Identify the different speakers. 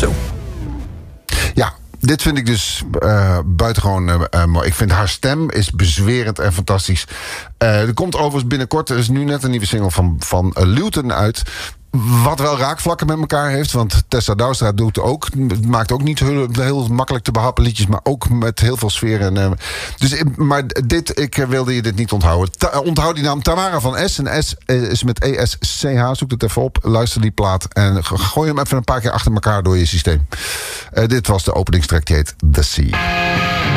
Speaker 1: Zo.
Speaker 2: Ja, dit vind ik dus buitengewoon mooi. Ik vind haar stem is bezwerend en fantastisch. Er komt overigens binnenkort, er is nu net een nieuwe single van Luton uit. Wat wel raakvlakken met elkaar heeft. Want Tessa Douwstra maakt ook niet heel makkelijk te behappen liedjes. Maar ook met heel veel sfeer. Maar ik wilde je dit niet onthouden. Onthoud die naam Tamara van S. En S is met ESCH. Zoek het even op. Luister die plaat. En gooi hem even een paar keer achter elkaar door je systeem. Dit was de openingstrack. Die heet The Sea.